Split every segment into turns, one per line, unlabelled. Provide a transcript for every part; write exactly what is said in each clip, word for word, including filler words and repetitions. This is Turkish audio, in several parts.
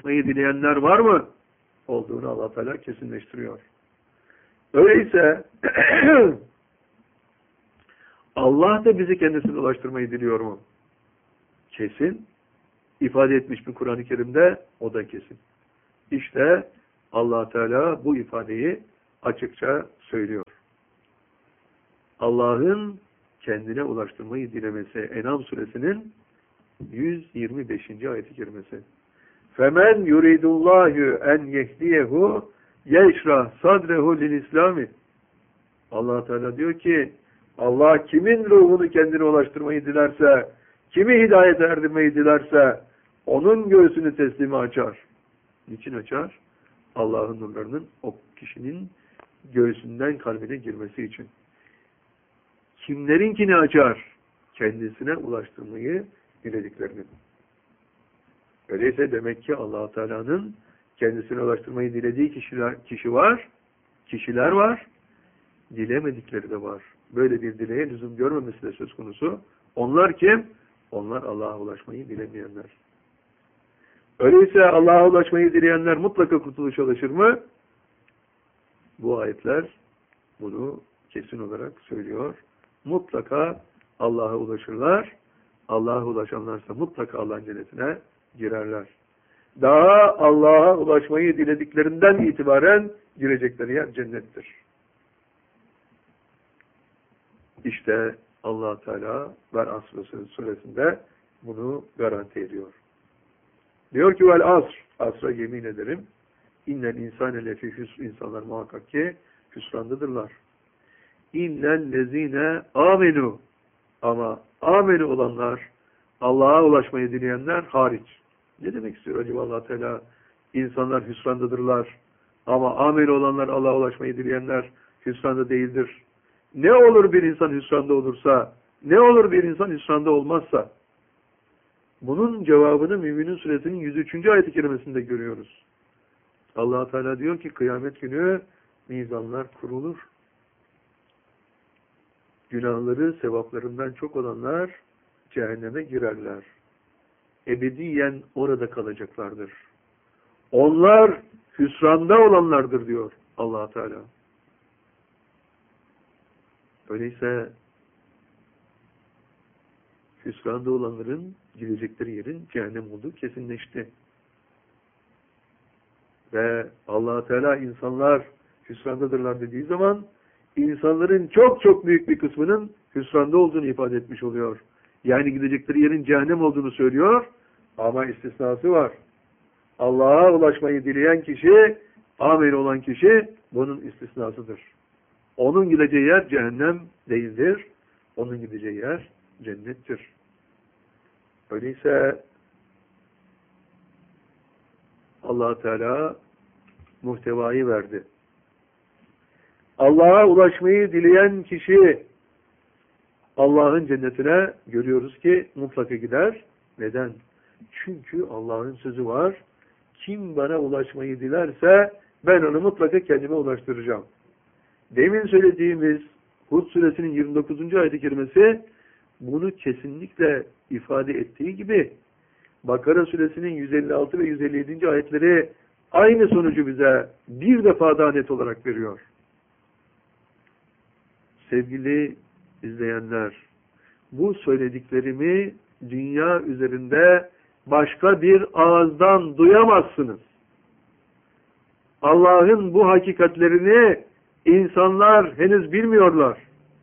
ulaşmayı dileyenler var mı? Olduğunu Allah Teala kesinleştiriyor. Öyleyse Allah da bizi kendisine ulaştırmayı diliyor mu? Kesin. İfade etmiş bir Kur'an-ı Kerim'de, o da kesin. İşte Allah Teala bu ifadeyi açıkça söylüyor. Allah'ın kendine ulaştırmayı dilemesi. En'am suresinin yüz yirmi beşinci ayet-i kerimesi. Femen yuridullahu en yehdiyehu yeşrah sadrehu lil İslami. Allah Teala diyor ki, Allah kimin ruhunu kendine ulaştırmayı dilerse, kimi hidayete erdirmeyi dilerse, onun göğsünü teslime açar. Niçin açar? Allah'ın nurlarının o kişinin göğsünden kalbine girmesi için. Kimlerinkini açar? Kendisine ulaştırmayı dilediklerini. Öyleyse demek ki Allah Teala'nın kendisine ulaştırmayı dilediği kişiler, kişi var, kişiler var, dilemedikleri de var. Böyle bir dileğe lüzum görmemesi de söz konusu. Onlar kim? Onlar Allah'a ulaşmayı dilemeyenler. Öyleyse Allah'a ulaşmayı dileyenler mutlaka kurtuluşa ulaşır mı? Bu ayetler bunu kesin olarak söylüyor. Mutlaka Allah'a ulaşırlar. Allah'a ulaşanlarsa mutlaka Allah'ın cennetine girerler. Daha Allah'a ulaşmayı dilediklerinden itibaren girecekleri yer cennettir. İşte Allah Teala Ver Asr suresinde bunu garanti ediyor. Diyor ki vel asr, asra yemin ederim. İnnel insane lefi hüsr, insanlar muhakkak ki hüsrandadırlar. İnnel lezine amenu, ama amenu olanlar, Allah'a ulaşmayı dileyenler hariç. Ne demek istiyor acaba Allah Teala? İnsanlar hüsrandadırlar ama amenu olanlar, Allah'a ulaşmayı dileyenler hüsranda değildir. Ne olur bir insan hüsranda olursa, ne olur bir insan hüsranda olmazsa? Bunun cevabını Müminun suresinin yüz üçüncü ayet-i kerimesinde görüyoruz. Allah Teala diyor ki kıyamet günü mizanlar kurulur. Günahları sevaplarından çok olanlar cehenneme girerler. Ebediyen orada kalacaklardır. Onlar hüsranda olanlardır diyor Allah Teala. Öyleyse hüsranda olanların gidecekleri yerin cehennem olduğu kesinleşti. Ve Allah Teala insanlar hüsrandadırlar dediği zaman insanların çok çok büyük bir kısmının hüsranda olduğunu ifade etmiş oluyor. Yani gidecekleri yerin cehennem olduğunu söylüyor ama istisnası var. Allah'a ulaşmayı dileyen kişi, amel olan kişi bunun istisnasıdır. Onun gideceği yer cehennem değildir. Onun gideceği yer cennettir. Öyleyse Allah Teala muhtevayı verdi. Allah'a ulaşmayı dileyen kişi Allah'ın cennetine görüyoruz ki mutlaka gider. Neden? Çünkü Allah'ın sözü var. Kim bana ulaşmayı dilerse ben onu mutlaka kendime ulaştıracağım. Demin söylediğimiz Hud suresinin yirmi dokuzuncu ayet-i kerimesi bunu kesinlikle ifade ettiği gibi Bakara suresinin yüz elli altı ve yüz elli yedinci ayetleri aynı sonucu bize bir defa daha net olarak veriyor. Sevgili izleyenler, bu söylediklerimi dünya üzerinde başka bir ağızdan duyamazsınız. Allah'ın bu hakikatlerini insanlar henüz bilmiyorlar.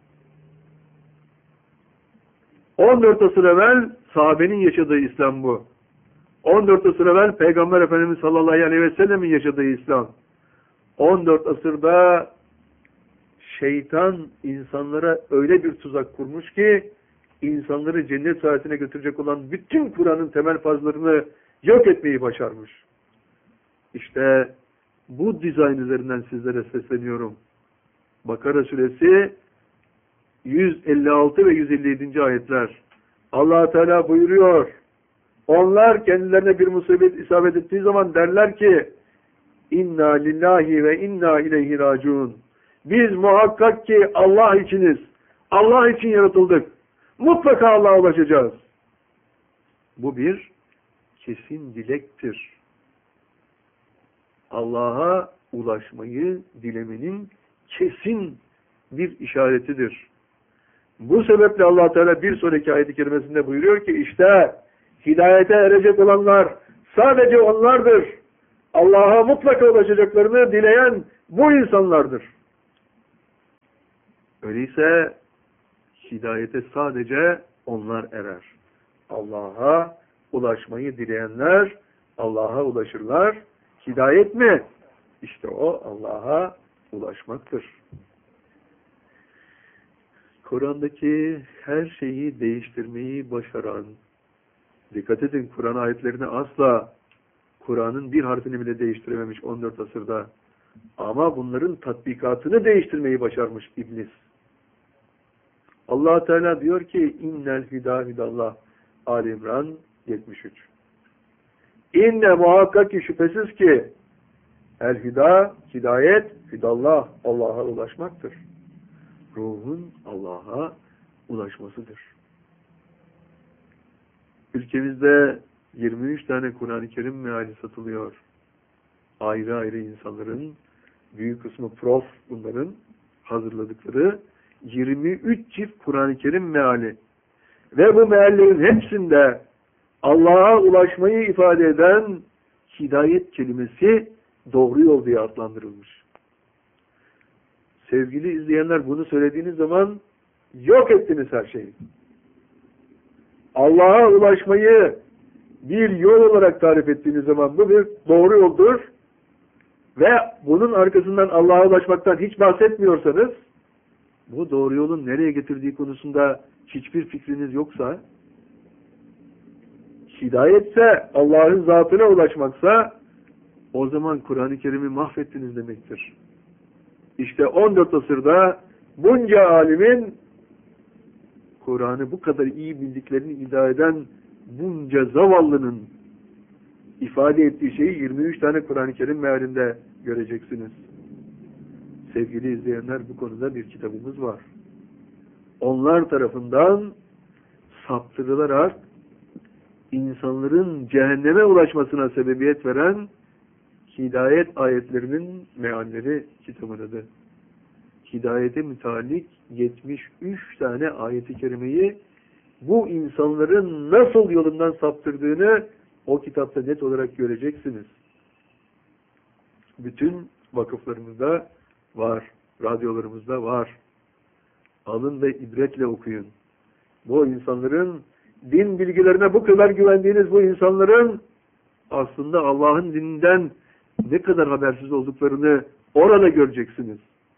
on dört asır evvel sahabenin yaşadığı İslam bu. on dört asır evvel Peygamber Efendimiz sallallahu aleyhi ve sellemin yaşadığı İslam. on dört asırda şeytan insanlara öyle bir tuzak kurmuş ki insanları cennet saadetine götürecek olan bütün Kur'an'ın temel fazlarını yok etmeyi başarmış. İşte bu dizayn üzerinden sizlere sesleniyorum. Bakara suresi yüz elli altı ve yüz elli yedinci ayetler. Allah Teala buyuruyor. Onlar kendilerine bir musibet isabet ettiği zaman derler ki İnna lillahi ve inna ileyhi raciun. Biz muhakkak ki Allah içiniz. Allah için yaratıldık. Mutlaka Allah'a ulaşacağız. Bu bir kesin dilektir. Allah'a ulaşmayı dilemenin kesin bir işaretidir. Bu sebeple Allah Teala bir sonraki ayet-i kerimesinde buyuruyor ki işte hidayete erecek olanlar sadece onlardır. Allah'a mutlaka ulaşacaklarını dileyen bu insanlardır. Öyleyse hidayete sadece onlar erer. Allah'a ulaşmayı dileyenler Allah'a ulaşırlar. Hidayet mi? İşte o Allah'a ulaşmaktır. Kur'an'daki her şeyi değiştirmeyi başaran, dikkat edin Kur'an ayetlerini asla Kur'an'ın bir harfini bile değiştirememiş on dört asırda. Ama bunların tatbikatını değiştirmeyi başarmış iblis. Allah Teala diyor ki innel hidâ hidallah Ali İmran yetmiş üç. İnne muhakkak ki şüphesiz ki el hidâ hidayet hidallah Allah'a ulaşmaktır. Ruhun Allah'a ulaşmasıdır. Ülkemizde yirmi üç tane Kur'an-ı Kerim meali satılıyor. Ayrı ayrı insanların, büyük kısmı prof bunların hazırladıkları yirmi üç çift Kur'an-ı Kerim meali. Ve bu meallerin hepsinde Allah'a ulaşmayı ifade eden hidayet kelimesi doğru yol diye adlandırılmış. Sevgili izleyenler bunu söylediğiniz zaman yok ettiniz her şeyi. Allah'a ulaşmayı bir yol olarak tarif ettiğiniz zaman bu bir doğru yoldur ve bunun arkasından Allah'a ulaşmaktan hiç bahsetmiyorsanız bu doğru yolun nereye getirdiği konusunda hiçbir fikriniz yoksa, hidayetse Allah'ın zatına ulaşmaksa o zaman Kur'an-ı Kerim'i mahvettiniz demektir. İşte on dört asırda bunca alimin Kur'an'ı bu kadar iyi bildiklerini iddia eden bunca zavallının ifade ettiği şeyi yirmi üç tane Kur'an-ı Kerim mealinde göreceksiniz. Sevgili izleyenler bu konuda bir kitabımız var. Onlar tarafından saptırılarak insanların cehenneme ulaşmasına sebebiyet veren hidayet ayetlerinin mealleri kitabın adı. Hidayete müteallik yetmiş üç tane ayeti kerimeyi bu insanların nasıl yolundan saptırdığını o kitapta net olarak göreceksiniz. Bütün vakıflarımızda var, radyolarımızda var. Alın ve ibretle okuyun. Bu insanların din bilgilerine bu kadar güvendiğiniz bu insanların aslında Allah'ın dininden ne kadar habersiz olduklarını orada göreceksiniz.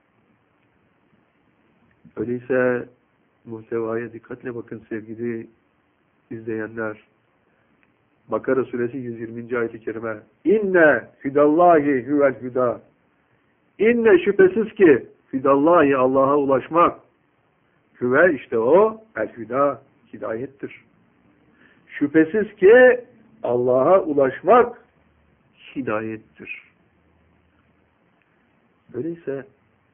Öyleyse muhtevaya dikkatle bakın sevgili izleyenler. Bakara suresi yüz yirminci ayet-i kerime. İnne hidallahi huvel hüda. İnne şüphesiz ki hidallahi Allah'a ulaşmak. Hüve işte o el hüda hidayettir. Şüphesiz ki Allah'a ulaşmak hidayettir. Öyleyse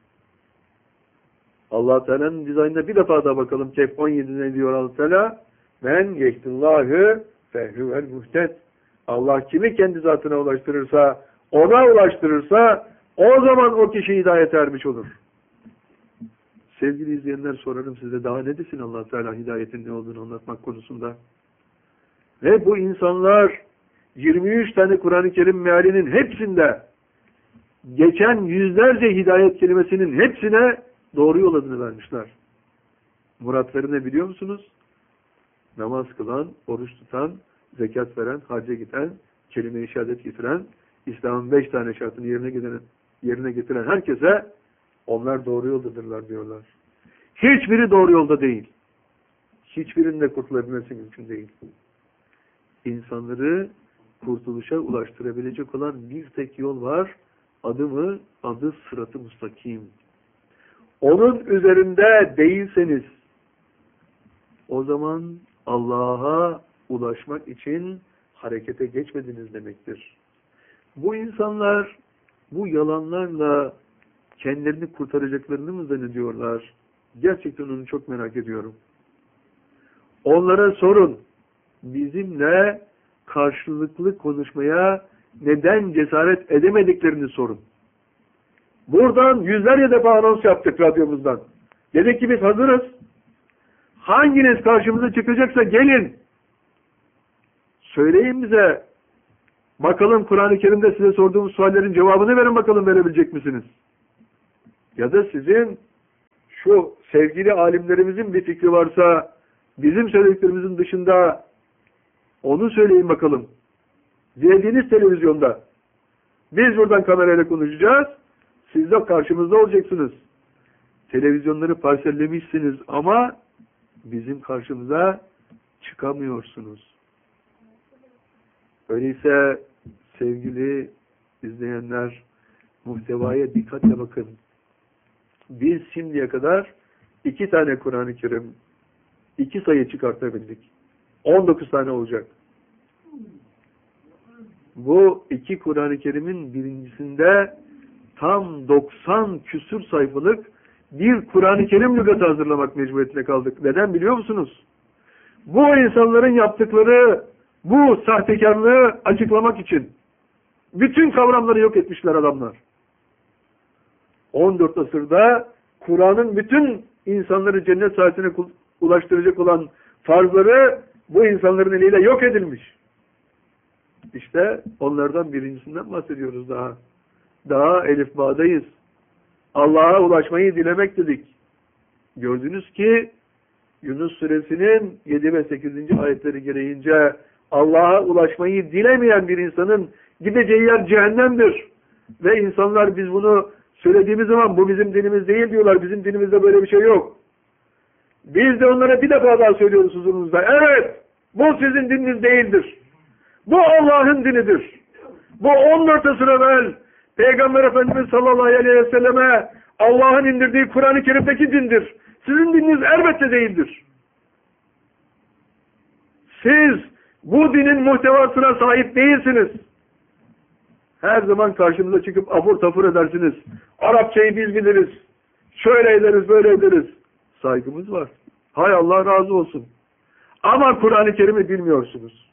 Allah Teala'nın dizaynına bir defa daha bakalım. Kehf on yedide diyor Allah Teala. Men yehdillahü fehüvel muhted. Allah kimi kendi zatına ulaştırırsa, ona ulaştırırsa o zaman o kişi hidayete ermiş olur. Sevgili izleyenler sorarım size daha ne desin Allah Teala hidayetin ne olduğunu anlatmak konusunda. Ve bu insanlar yirmi üç tane Kur'an-ı Kerim mealinin hepsinde geçen yüzlerce hidayet kelimesinin hepsine doğru yol adını vermişler. Muratları ne biliyor musunuz? Namaz kılan, oruç tutan, zekat veren, hacca giden, kelime-i şehadet getiren, İslam'ın beş tane şartını yerine getiren, yerine getiren herkese onlar doğru yoldadırlar diyorlar. Hiçbiri doğru yolda değil. Hiçbirinde kurtulabilmesi mümkün değil. İnsanları kurtuluşa ulaştırabilecek olan bir tek yol var. Adı mı? Adı sırat-ı müstakim. Onun üzerinde değilseniz o zaman Allah'a ulaşmak için harekete geçmediniz demektir. Bu insanlar bu yalanlarla kendilerini kurtaracaklarını mı zannediyorlar? Gerçekten onu çok merak ediyorum. Onlara sorun. Bizimle karşılıklı konuşmaya neden cesaret edemediklerini sorun. Buradan yüzlerce defa anons yaptık radyomuzdan. Dedik ki biz hazırız. Hanginiz karşımıza çıkacaksa gelin. Söyleyin bize. Bakalım Kur'an-ı Kerim'de size sorduğumuz suallerin cevabını verin bakalım, verebilecek misiniz? Ya da sizin şu sevgili alimlerimizin bir fikri varsa bizim söylediklerimizin dışında onu söyleyin bakalım. Dilediğiniz televizyonda. Biz buradan kamerayla konuşacağız. Siz de karşımızda olacaksınız. Televizyonları parsellemişsiniz ama bizim karşımıza çıkamıyorsunuz. Öyleyse sevgili izleyenler, muhtevaya dikkatle bakın. Biz şimdiye kadar iki tane Kur'an-ı Kerim, iki sayı çıkartabildik. on dokuz tane olacak. Bu iki Kur'an-ı Kerim'in birincisinde tam doksan küsur sayfalık bir Kur'an-ı Kerim lügatı hazırlamak mecburiyetine kaldık. Neden biliyor musunuz? Bu insanların yaptıkları bu sahtekarlığı açıklamak için bütün kavramları yok etmişler adamlar. on dört asırda Kur'an'ın bütün insanları cennet saatine ulaştıracak olan farzları bu insanların eliyle yok edilmiş. İşte onlardan birincisinden bahsediyoruz daha. Daha Elif Bağ'dayız. Allah'a ulaşmayı dilemek dedik. Gördünüz ki Yunus suresinin yedi ve sekizinci ayetleri gereğince Allah'a ulaşmayı dilemeyen bir insanın gideceği yer cehennemdir. Ve insanlar biz bunu söylediğimiz zaman bu bizim dinimiz değil diyorlar. Bizim dinimizde böyle bir şey yok. Biz de onlara bir defa daha söylüyoruz huzurunuzda. Evet, bu sizin dininiz değildir. Bu Allah'ın dinidir. Bu on dört asır evvel Peygamber Efendimiz sallallahu aleyhi ve selleme Allah'ın indirdiği Kur'an-ı Kerim'deki dindir. Sizin dininiz elbette değildir. Siz bu dinin muhtevasına sahip değilsiniz. Her zaman karşımıza çıkıp afur tafur edersiniz. Arapçayı biz biliriz. Şöyle ederiz, böyle ederiz. Saygımız var. Hay Allah razı olsun. Ama Kur'an-ı Kerim'i bilmiyorsunuz.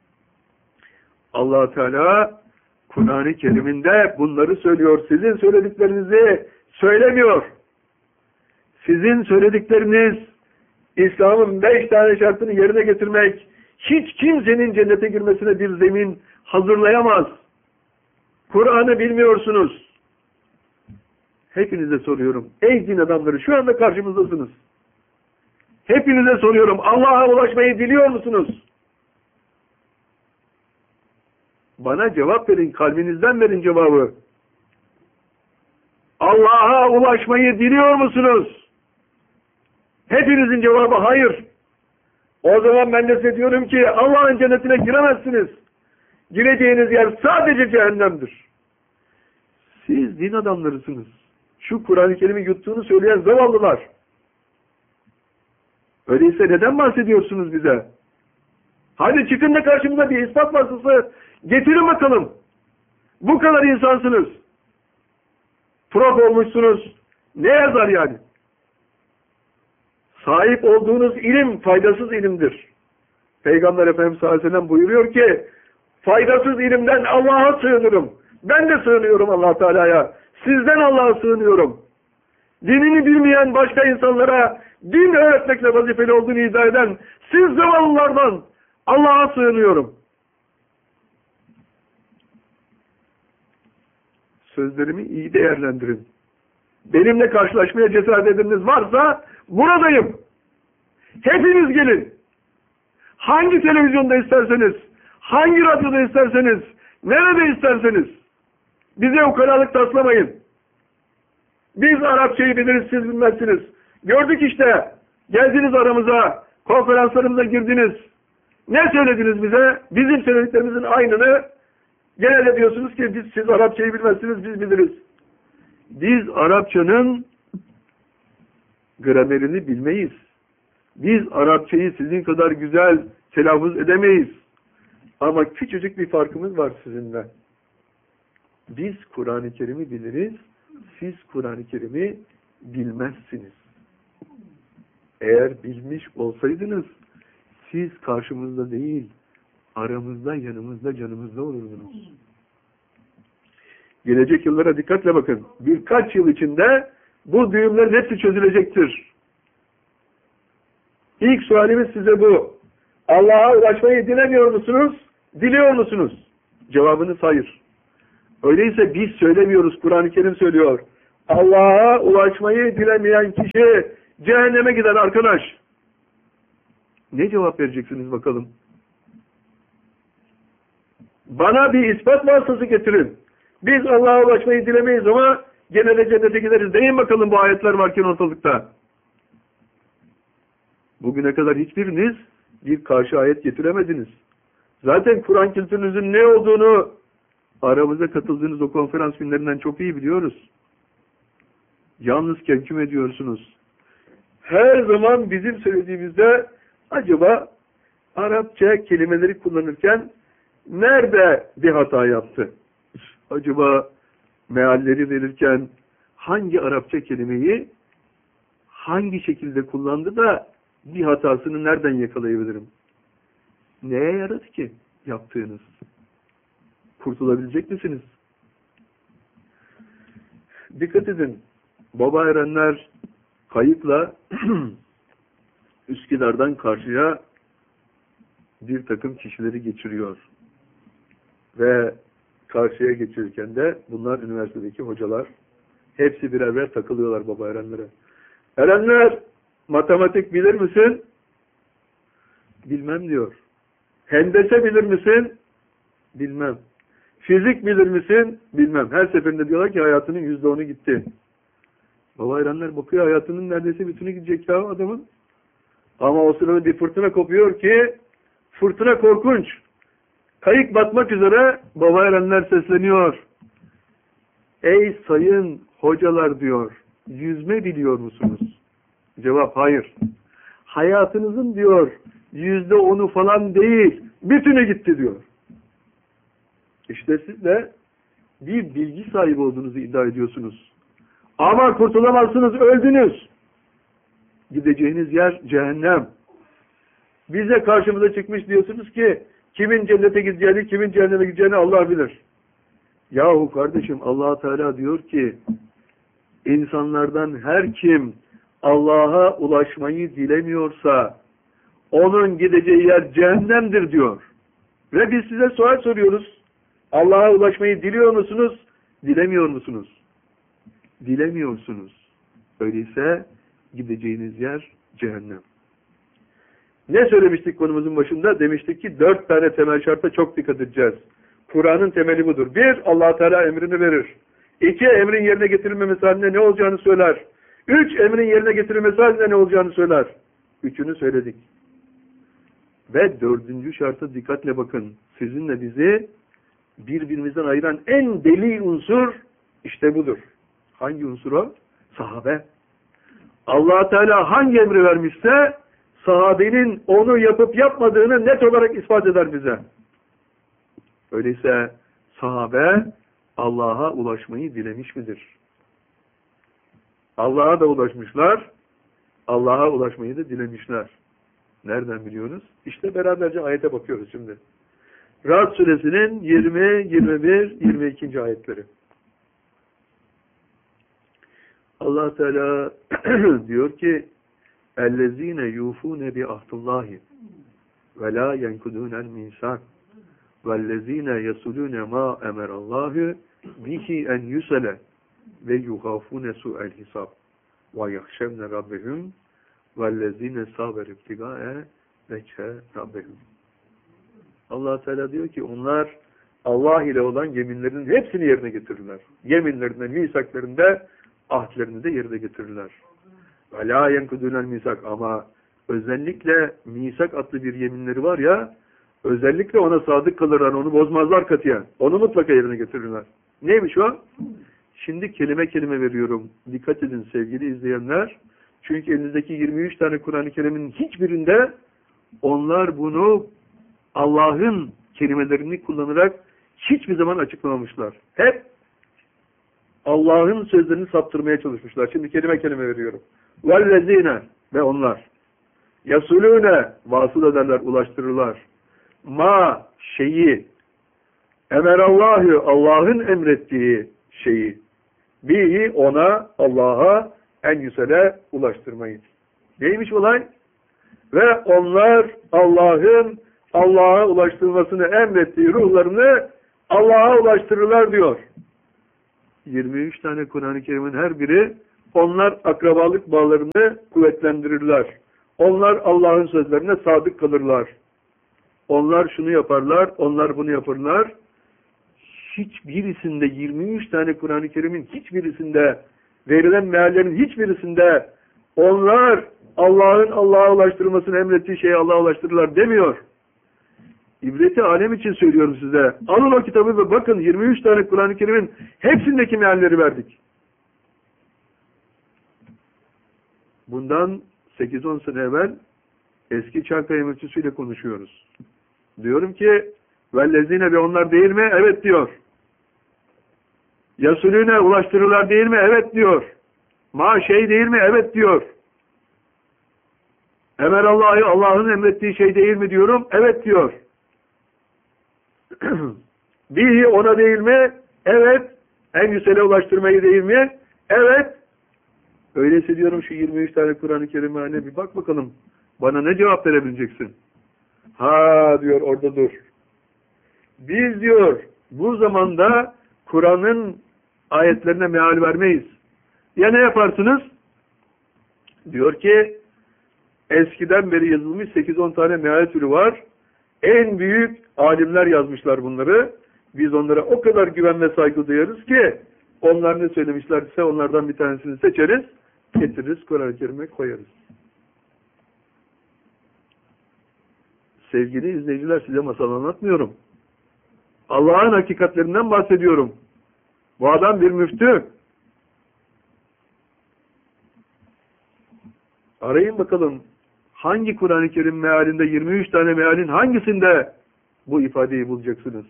Allah Teala Kur'an-ı Kerim'inde bunları söylüyor. Sizin söylediklerinizi söylemiyor. Sizin söyledikleriniz İslam'ın beş tane şartını yerine getirmek, hiç kimsenin cennete girmesine bir zemin hazırlayamaz. Kur'an'ı bilmiyorsunuz. Hepinize soruyorum. Ey din adamları, şu anda karşımızdasınız. Hepinize soruyorum. Allah'a ulaşmayı biliyor musunuz? Bana cevap verin. Kalbinizden verin cevabı. Allah'a ulaşmayı biliyor musunuz? Hepinizin cevabı hayır. O zaman ben de size diyorum ki Allah'ın cennetine giremezsiniz. Gireceğiniz yer sadece cehennemdir. Siz din adamlarısınız. Şu Kur'an-ı Kerim'i yuttuğunu söyleyen zavallılar. Öyleyse neden bahsediyorsunuz bize? Hadi çıkın da karşımıza bir ispat vasıfı getirin bakalım. Bu kadar insansınız. Prof olmuşsunuz. Ne yazar yani? Sahip olduğunuz ilim faydasız ilimdir. Peygamber Efendimiz sallallahu aleyhi ve sellem buyuruyor ki faydasız ilimden Allah'a sığınırım. Ben de sığınıyorum Allah Teala'ya. Sizden Allah'a sığınıyorum. Dinini bilmeyen başka insanlara din öğretmekle vazifeli olduğunu iddia eden siz zavallılardan Allah'a sığınıyorum. Sözlerimi iyi değerlendirin. Benimle karşılaşmaya cesaret edeniniz varsa buradayım. Hepiniz gelin. Hangi televizyonda isterseniz, hangi radyoda isterseniz, nerede isterseniz bize ukalalık taslamayın. Biz Arapçayı biliriz, siz bilmezsiniz. Gördük işte. Geldiniz aramıza, konferanslarımıza girdiniz. Ne söylediniz bize? Bizim söylediklerimizin aynını genelde diyorsunuz ki biz, siz Arapçayı bilmezsiniz, biz biliriz. Biz Arapçanın gramerini bilmeyiz. Biz Arapçayı sizin kadar güzel telaffuz edemeyiz. Ama küçücük bir farkımız var sizinle. Biz Kur'an-ı Kerim'i biliriz, siz Kur'an-ı Kerim'i bilmezsiniz. Eğer bilmiş olsaydınız, siz karşımızda değil, aramızda, yanımızda, canımızda olurdunuz. Gelecek yıllara dikkatle bakın. Birkaç yıl içinde bu düğümlerin hepsi çözülecektir. İlk sualimiz size bu. Allah'a ulaşmayı dilemiyor musunuz? Diliyor musunuz? Cevabınız hayır. Öyleyse biz söylemiyoruz. Kur'an-ı Kerim söylüyor. Allah'a ulaşmayı dilemeyen kişi cehenneme gider arkadaş. Ne cevap vereceksiniz bakalım? Bana bir ispat vasıtası getirin. Biz Allah'a ulaşmayı dilemeyiz ama gene de cennete gideriz. Deyin bakalım bu ayetler varken ortalıkta. Bugüne kadar hiçbiriniz bir karşı ayet getiremediniz. Zaten Kur'an kültürünüzün ne olduğunu aramıza katıldığınız o konferans günlerinden çok iyi biliyoruz. Yalnızken hüküm ediyorsunuz. Her zaman bizim söylediğimizde acaba Arapça kelimeleri kullanırken nerede bir hata yaptı? Acaba mealleri verirken hangi Arapça kelimeyi hangi şekilde kullandı da bir hatasını nereden yakalayabilirim? Neye yaradı ki yaptığınız? Kurtulabilecek misiniz? Dikkat edin. Baba erenler kayıkla Üsküdar'dan karşıya bir takım kişileri geçiriyor. Ve karşıya geçirirken de bunlar üniversitedeki hocalar. Hepsi birer birer takılıyorlar baba erenlere. Erenler, matematik bilir misin? Bilmem diyor. Hendese bilir misin? Bilmem. Fizik bilir misin? Bilmem. Her seferinde diyorlar ki hayatının yüzde onu gitti. Baba erenler bakıyor, hayatının neredeyse bütünü gidecek ya adamın. Ama o sırada bir fırtına kopuyor ki fırtına korkunç. Kayık batmak üzere. Baba erenler sesleniyor. Ey sayın hocalar diyor. Yüzme biliyor musunuz? Cevap hayır. Hayatınızın diyor yüzde onu falan değil. Bütünü gitti diyor. İşte siz de bir bilgi sahibi olduğunuzu iddia ediyorsunuz. Ama kurtulamazsınız, öldünüz. Gideceğiniz yer cehennem. Bize karşımıza çıkmış diyorsunuz ki kimin cennete gideceğini, kimin cehenneme gideceğini Allah bilir. Yahu kardeşim, Allah Teala diyor ki insanlardan her kim Allah'a ulaşmayı dilemiyorsa onun gideceği yer cehennemdir diyor. Ve biz size sual soruyoruz. Allah'a ulaşmayı diliyor musunuz? Dilemiyor musunuz? Dilemiyorsunuz. Öyleyse gideceğiniz yer cehennem. Ne söylemiştik konumuzun başında? Demiştik ki dört tane temel şarta çok dikkat edeceğiz. Kur'an'ın temeli budur. Bir, Allah Teala emrini verir. İki, emrin yerine getirilmemesi halinde ne olacağını söyler. Üç, emrin yerine getirilmesi halinde ne olacağını söyler. Üçünü söyledik. Ve dördüncü şarta dikkatle bakın. Sizinle bizi birbirimizden ayıran en deli unsur işte budur. Hangi unsur o? Sahabe. Allah Teala hangi emri vermişse sahabenin onu yapıp yapmadığını net olarak ispat eder bize. Öyleyse sahabe Allah'a ulaşmayı dilemiş midir? Allah'a da ulaşmışlar, Allah'a ulaşmayı da dilemişler. Nereden biliyoruz? İşte beraberce ayete bakıyoruz şimdi. Ra'd suresinin yirmi, yirmi bir, yirmi iki. ayetleri. Allah Teala diyor ki اَلَّذ۪ينَ يُوفُونَ بِعَهْدِ اللّٰهِ وَلَا يَنْكُدُونَ الْمِيثَاقَ وَالَّذ۪ينَ يَصُلُونَ مَا اَمَرَ اللّٰهُ بِهِ اَنْ يُسَلَ وَيُخَافُونَ سُوءَ الْحِسَابِ وَيَخْشَوْنَ رَبَّهُمْ وَالَّذ۪ينَ صَابَرُوا ابْتِغَاءَ وَجْهِ رَبِّهِمْ. Allah Teala diyor ki onlar Allah ile olan yeminlerin hepsini yerine getirirler. Yeminlerinde, misaklarında, ahdlerini de yerine getirirler. وَلَا يَنْكُدُونَ الْمِيثَاقَ ama özellikle misak adlı bir yeminleri var ya, özellikle ona sadık kalırlar, onu bozmazlar katiyen. Onu mutlaka yerine getirirler. Neymiş o? Şimdi kelime kelime veriyorum. Dikkat edin sevgili izleyenler. Çünkü elinizdeki yirmi üç tane Kur'an-ı Kerim'in hiçbirinde onlar bunu Allah'ın kelimelerini kullanarak hiçbir zaman açıklamamışlar. Hep Allah'ın sözlerini saptırmaya çalışmışlar. Şimdi kelime kelime veriyorum. وَالَّذ۪ينَ ve onlar. يَسُلُونَ vasıl ederler, ulaştırırlar. Ma şeyi emerallahu Allah'ın emrettiği şeyi. Bihi ona, Allah'a en güzele ulaştırmayı. Neymiş olay? Ve onlar Allah'ın Allah'a ulaştırmasını emrettiği ruhlarını Allah'a ulaştırırlar diyor. yirmi üç tane Kur'an-ı Kerim'in her biri onlar akrabalık bağlarını kuvvetlendirirler. Onlar Allah'ın sözlerine sadık kalırlar. Onlar şunu yaparlar, onlar bunu yaparlar. Hiçbirisinde yirmi üç tane Kur'an-ı Kerim'in hiçbirisinde verilen meallerin hiçbirisinde onlar Allah'ın Allah'a ulaştırmasını emrettiği şeyi Allah'a ulaştırırlar demiyor. İbreti alem için söylüyorum size. Alın o kitabı ve bakın yirmi üç tane Kur'an-ı Kerim'in hepsindeki mealleri verdik. Bundan sekiz on sene evvel eski Çankaya Müftüsü'yle konuşuyoruz. Diyorum ki vellezine ve onlar değil mi? Evet diyor. Yasulüne ulaştırırlar değil mi? Evet diyor. Ma şey değil mi? Evet diyor. Emel Allah'ı Allah'ın emrettiği şey değil mi diyorum? Evet diyor. Bihi ona değil mi? Evet. En güzele ulaştırmayı değil mi? Evet. Öyleyse diyorum şu yirmi üç tane Kur'an-ı Kerim'e bir bak bakalım. Bana ne cevap verebileceksin? Ha diyor orada dur. Biz diyor bu zamanda Kur'an'ın ayetlerine meal vermeyiz. Ya ne yaparsınız? Diyor ki eskiden beri yazılmış sekiz on tane meal türü var. En büyük alimler yazmışlar bunları. Biz onlara o kadar güven ve saygı duyarız ki onlar ne söylemişlerse onlardan bir tanesini seçeriz, getiririz, Kur'an-ı Kerim'e koyarız. Sevgili izleyiciler, size masal anlatmıyorum. Allah'ın hakikatlerinden bahsediyorum. Bu adam bir müftü. Arayın bakalım. Hangi Kur'an-ı Kerim mealinde, yirmi üç tane mealin hangisinde bu ifadeyi bulacaksınız?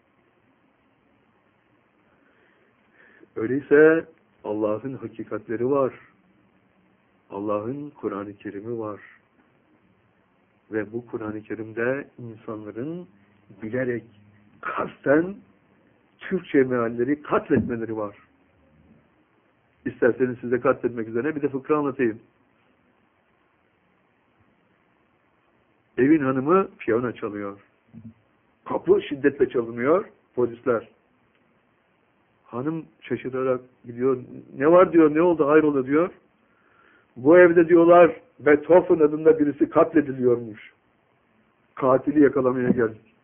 Öyleyse Allah'ın hakikatleri var. Allah'ın Kur'an-ı Kerim'i var. Ve bu Kur'an-ı Kerim'de insanların bilerek, kasten Türkçe mealleri katletmeleri var. İsterseniz size katletmek üzere bir de fıkra anlatayım. Evin hanımı piyano çalıyor. Kapı şiddetle çalınıyor. Polisler. Hanım şaşırarak gidiyor. Ne var diyor, ne oldu, hayrola diyor. Bu evde diyorlar Beethoven adında birisi katlediliyormuş. Katili yakalamaya geldik.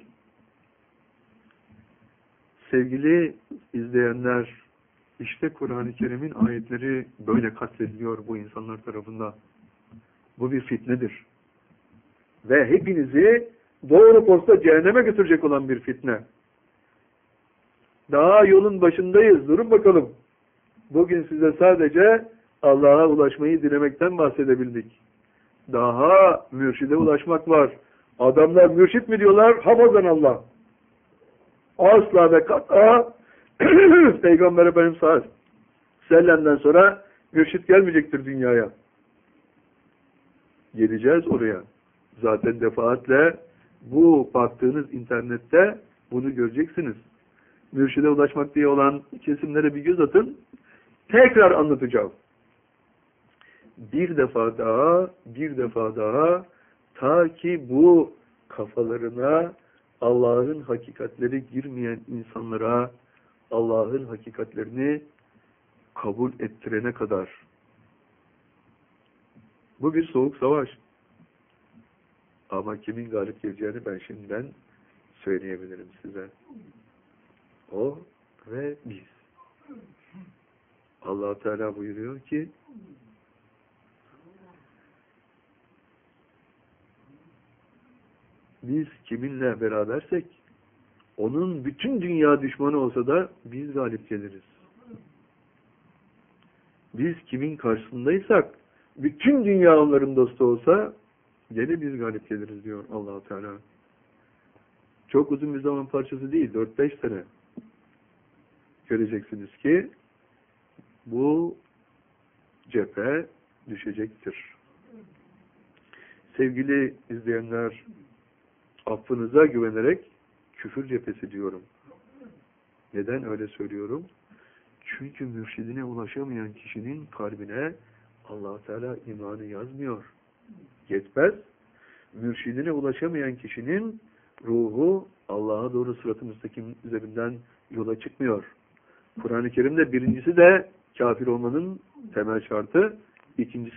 Sevgili izleyenler, işte Kur'an-ı Kerim'in ayetleri böyle katlediliyor bu insanlar tarafından. Bu bir fitnedir. Ve hepinizi doğru posta cehenneme götürecek olan bir fitne. Daha yolun başındayız. Durun bakalım. Bugün size sadece Allah'a ulaşmayı dilemekten bahsedebildik. Daha mürşide ulaşmak var. Adamlar mürşit mi diyorlar? Hafazan Allah. Asla ve kat'a Peygamber Efendimiz sallallahu aleyhi ve sellem'den sonra mürşit gelmeyecektir dünyaya. Geleceğiz oraya. Zaten defaatle bu baktığınız internette bunu göreceksiniz. Mürşide ulaşmak diye olan kesimlere bir göz atın. Tekrar anlatacağım. Bir defa daha, bir defa daha ta ki bu kafalarına Allah'ın hakikatleri girmeyen insanlara Allah'ın hakikatlerini kabul ettirene kadar. Bu bir soğuk savaş. Ama kimin galip geleceğini ben şimdiden söyleyebilirim size. O ve biz. Allah Teala buyuruyor ki biz kiminle berabersek onun bütün dünya düşmanı olsa da biz galip geliriz. Biz kimin karşısındaysak bütün dünya onların dostu olsa gene biz galip geliriz diyor Allah Teala. Çok uzun bir zaman parçası değil, dört beş sene. Göreceksiniz ki bu cephe düşecektir. Sevgili izleyenler, affınıza güvenerek küfür cephesi diyorum. Neden öyle söylüyorum? Çünkü mürşidine ulaşamayan kişinin kalbine Allah Teala imanı yazmıyor. Yetmez. Mürşidine ulaşamayan kişinin ruhu Allah'a doğru sırat-ı müstakim üzerinden yola çıkmıyor. Kur'an-ı Kerim'de birincisi de kafir olmanın temel şartı, ikincisi